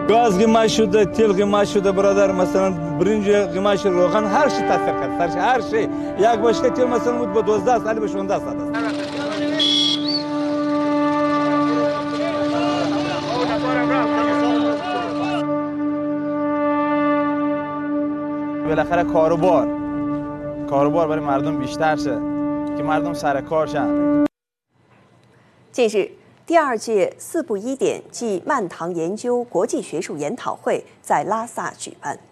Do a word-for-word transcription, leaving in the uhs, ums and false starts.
گاز قیمت شده، تیل قیمت شده برادر، مثلا برنج قیمت شده، روغن، هر چی تاثیر کرد، هر چی. یک بشکه تیل مثلا بود با دوازده سال به شانزده سال است. بالاخره کاروبار کاروبار برای مردم بیشتر شه که مردم سر کار شن. 近日，第二届四不一典暨漫唐研究国际学术研讨会在拉萨举办。